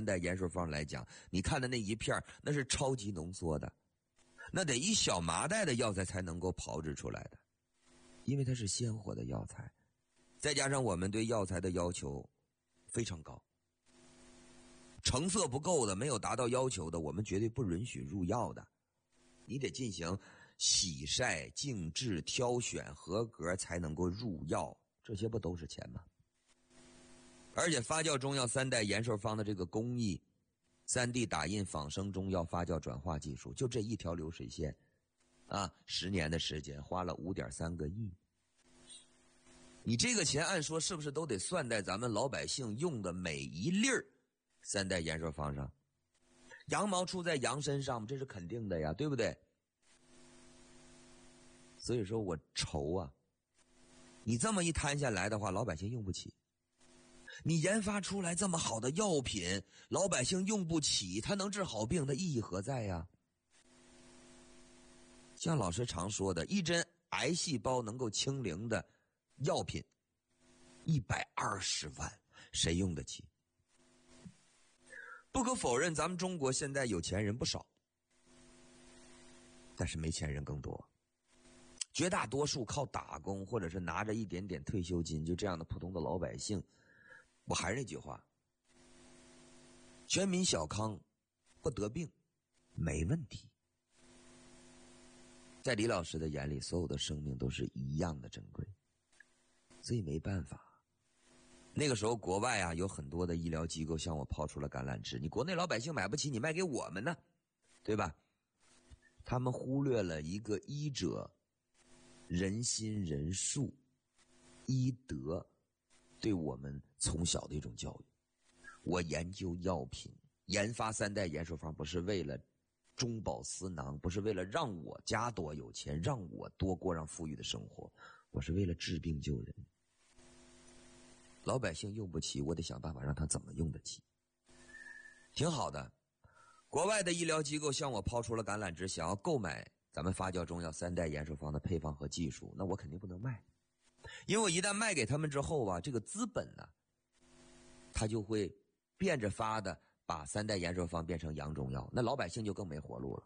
代延寿方来讲，你看的那一片那是超级浓缩的，那得一小麻袋的药材才能够炮制出来的，因为它是鲜活的药材，再加上我们对药材的要求非常高，成色不够的，没有达到要求的，我们绝对不允许入药的，你得进行洗晒、静置、挑选合格才能够入药，这些不都是钱吗？而且发酵中药3代延寿方的这个工艺，3D 打印仿生中药发酵转化技术，就这一条流水线，10年的时间花了5.3个亿。你这个钱按说是不是都得算在咱们老百姓用的每一粒3代延寿方上？羊毛出在羊身上，这是肯定的呀，对不对？所以说我愁啊，你这么一摊下来的话，老百姓用不起。你研发出来这么好的药品，老百姓用不起，它能治好病，它意义何在呀？像老师常说的，一针癌细胞能够清零的药品120万，谁用得起？不可否认，咱们中国现在有钱人不少，但是没钱人更多。绝大多数靠打工或者是拿着一点点退休金，就这样的普通的老百姓，我还是那句话，全民小康不得病没问题。在李老师的眼里，所有的生命都是一样的珍贵，所以没办法。那个时候国外有很多的医疗机构向我抛出了橄榄枝，你国内老百姓买不起，你卖给我们呢，对吧？他们忽略了一个医者仁心仁术医德对我们从小的一种教育。我研究药品，研发3代延寿方，不是为了中饱私囊，不是为了让我家多有钱，让我多过上富裕的生活，我是为了治病救人。老百姓用不起，我得想办法让他怎么用得起。挺好的，国外的医疗机构向我抛出了橄榄枝，想要购买咱们发酵中药3代延寿方的配方和技术，那我肯定不能卖，因为我一旦卖给他们之后这个资本他就会变着法的把3代延寿方变成洋中药，那老百姓就更没活路了。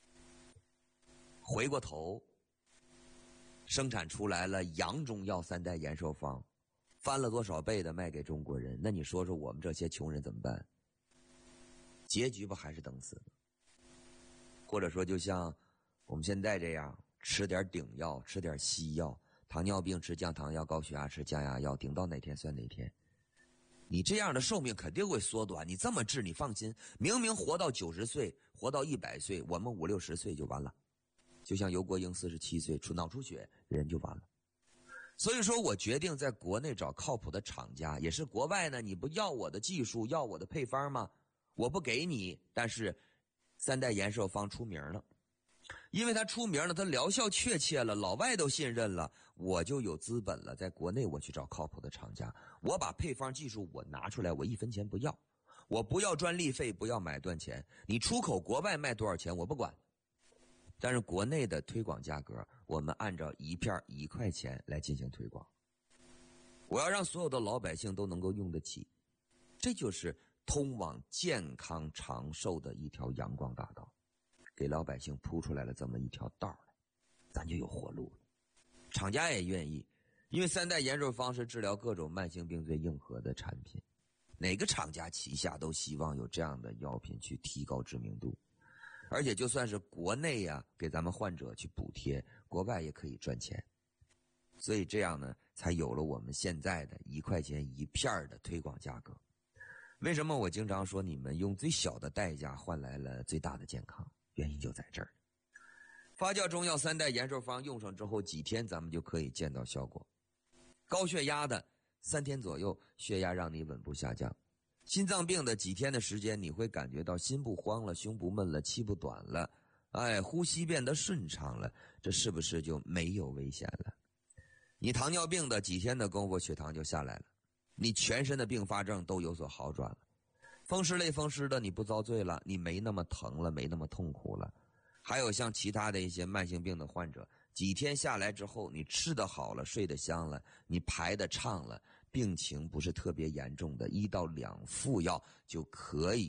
回过头生产出来了洋中药3代延寿方，翻了多少倍的卖给中国人，那你说说我们这些穷人怎么办？结局不还是等死吗？或者说就像我们现在这样，吃点顶药，吃点西药，糖尿病吃降糖药，高血压吃降压药，顶到哪天算哪天。你这样的寿命肯定会缩短，你这么治你放心，明明活到90岁，活到100岁，我们50、60岁就完了。就像尤国英47岁脑出血，人就完了。所以说我决定在国内找靠谱的厂家，也是国外呢，你不要我的技术，要我的配方吗？我不给你，但是3代延寿方出名了，因为它出名了，它疗效确切了，老外都信任了，我就有资本了，在国内我去找靠谱的厂家，我把配方技术我拿出来，我1分钱不要，我不要专利费，不要买断钱，你出口国外卖多少钱我不管，但是国内的推广价格我们按照一片1块钱来进行推广，我要让所有的老百姓都能够用得起，这就是通往健康长寿的一条阳光大道，给老百姓铺出来了这么一条道来，咱就有活路了。厂家也愿意，因为3代延寿方是治疗各种慢性病最硬核的产品，哪个厂家旗下都希望有这样的药品去提高知名度，而且就算是国内给咱们患者去补贴，国外也可以赚钱，所以这样呢才有了我们现在的1块钱1片的推广价格。为什么我经常说你们用最小的代价换来了最大的健康？原因就在这儿。发酵中药3代延寿方用上之后几天咱们就可以见到效果。高血压的3天左右血压让你稳步下降，心脏病的几天的时间你会感觉到心不慌了，胸不闷了，气不短了，呼吸变得顺畅了，这是不是就没有危险了？你糖尿病的几天的功夫血糖就下来了，你全身的并发症都有所好转了，风湿类风湿的你不遭罪了，你没那么疼了，没那么痛苦了。还有像其他的一些慢性病的患者，几天下来之后，你吃得好了，睡得香了，你排得畅了，病情不是特别严重的，1到2副药就可以